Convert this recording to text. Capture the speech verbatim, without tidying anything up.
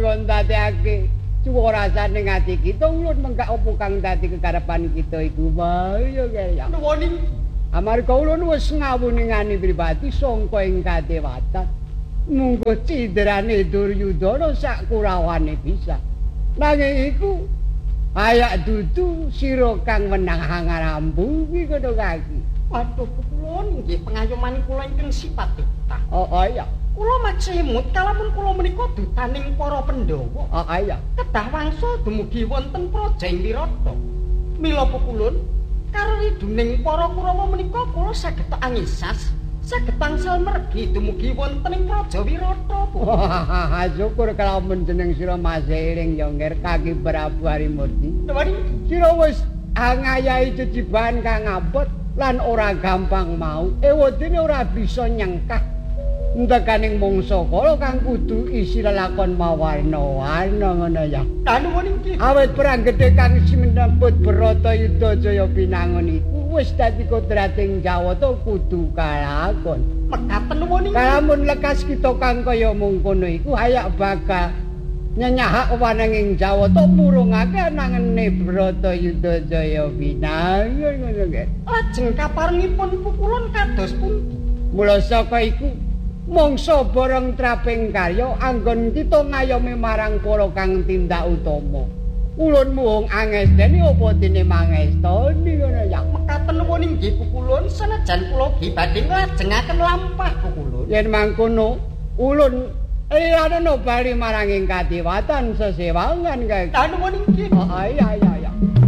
monggo ndadekake swara rasane ati kita ulun menggak opo kang dadi kekarepan kita iku wae ya kaya. Nuwun amarga ulun wis ngawuningani pribadi sangka ing kadewatan. Munggo cidrane Duryudana sak kurawane bisa. Nanging iku ayak dudu sira kang menang ngarambu iki ngono kaki. Waduh kula nggih pengayoman kula ingkang sifat titah. Oh, oh iya. Kula macemut kalamun kula menika dutaning para Pandhawa. Oh iya. Kedah wangsa dumugi wonten Projeng Wirata. Mila pukulun karo riduning para Kurawa menika kula saged angisas saged tangsel mergi dumugi wonten ing Praja Wirata. Wah, syukur kalamun jeneng sira masih eling ya ngger kaki Prabu Harimurti. Nuwun sira wis ngayahi jejiban kang abot lan ora gampang mau. Ewadene ora bisa nyengkah entekaning mangsa kala kang kudu isi lelakon mawarna-warna ngono ya. Nuwun inggih. Awit perang gedhe kang sinebut Bharatayuda Jaya Pinangun iku wis dadi kodrating Jawata kudu kalakon. Mekaten nuwun inggih. Kalamun lekas kita kang kaya mungkono iku hayak bakal nyenyahak wananging Jawata murungake nangene Bharatayuda Jaya Pinangun ngono nggih. Lajeng kaparengipun pukulun kados pundi? Mula saka iku mangsa bareng traping karya anggon kita ngayomi marang para kang tindak utama. Ulun muhung angesteni apa dene mangestoni ngono ya. Mekaten nuwun inggih pukulun senajan kula ugi badhe nglajengaken lampah pukulun. Yen mangkono ulun Iya bali marang ing kadewatan sesewangan kae. Nuwun inggih. Oh iya iya.